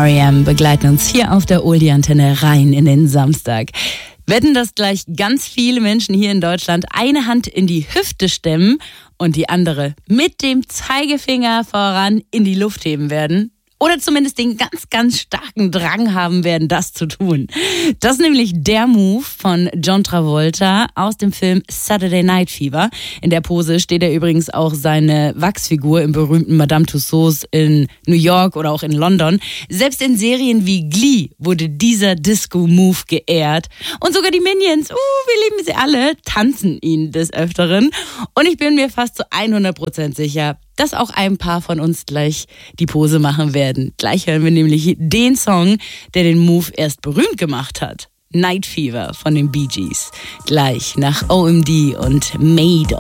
R.E.M. begleiten uns hier auf der Oldie-Antenne rein in den Samstag. Wetten, dass gleich ganz viele Menschen hier in Deutschland eine Hand in die Hüfte stemmen und die andere mit dem Zeigefinger voran in die Luft heben werden? Oder zumindest den ganz, ganz starken Drang haben werden, das zu tun. Das ist nämlich der Move von John Travolta aus dem Film Saturday Night Fever. In der Pose steht er übrigens auch seine Wachsfigur im berühmten Madame Tussauds in New York oder auch in London. Selbst in Serien wie Glee wurde dieser Disco-Move geehrt. Und sogar die Minions, wir lieben sie alle, tanzen ihn des Öfteren. Und ich bin mir fast zu 100% sicher, dass auch ein paar von uns gleich die Pose machen werden. Gleich hören wir nämlich den Song, der den Move erst berühmt gemacht hat. Night Fever von den Bee Gees. Gleich nach OMD und Made